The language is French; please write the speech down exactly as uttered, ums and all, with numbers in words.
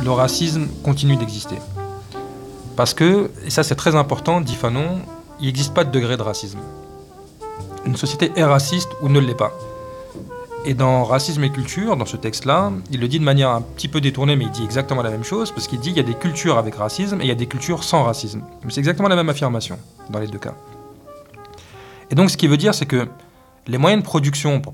le racisme continue d'exister. Parce que, et ça c'est très important, dit Fanon, il n'existe pas de degré de racisme. Une société est raciste ou ne l'est pas. Et dans Racisme et culture, dans ce texte-là, il le dit de manière un petit peu détournée, mais il dit exactement la même chose, parce qu'il dit qu'il y a des cultures avec racisme et il y a des cultures sans racisme. Mais c'est exactement la même affirmation, dans les deux cas. Et donc ce qu'il veut dire, c'est que les moyens de production, pour